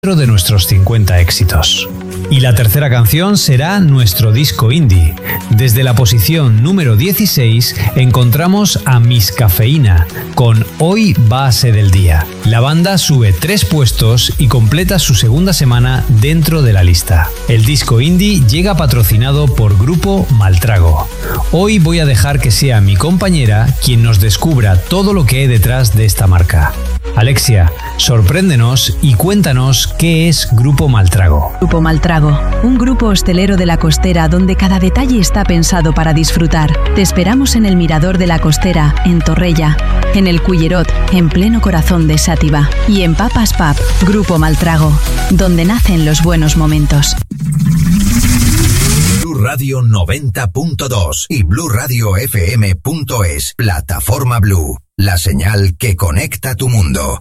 de nuestros 50 éxitos. Y la tercera canción será nuestro disco indie. Desde la posición número 16 encontramos a Miss Cafeína con Hoy va a ser el día. La banda sube 3 puestos y completa su segunda semana dentro de la lista. El disco indie llega patrocinado por Grupo Maltrago. Hoy voy a dejar que sea mi compañera quien nos descubra todo lo que hay detrás de esta marca. Alexia, sorpréndenos y cuéntanos qué es Grupo Maltrago. Grupo Maltrago, un grupo hostelero de la Costera donde cada detalle está pensado para disfrutar. Te esperamos en el Mirador de la Costera, en Torrella, en el Cullerot, en pleno corazón de Sátiva, y en Papas Pub, Grupo Maltrago, donde nacen los buenos momentos. Blue Radio 90.2 y BlueRadiofM.es, plataforma Blue, la señal que conecta tu mundo.